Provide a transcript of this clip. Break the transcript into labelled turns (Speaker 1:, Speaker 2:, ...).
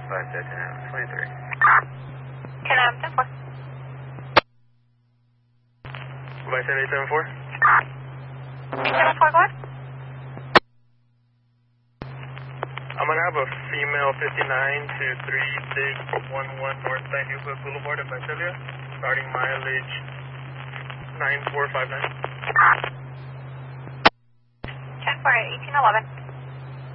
Speaker 1: 23.
Speaker 2: Can I have 10-4?
Speaker 1: Goodbye, 7874.
Speaker 2: 874, go ahead.
Speaker 1: I'm going to have a female 59 to 3611 Northside Newfoot Boulevard in Visalia, starting mileage 9459.
Speaker 2: 10-4, 1811.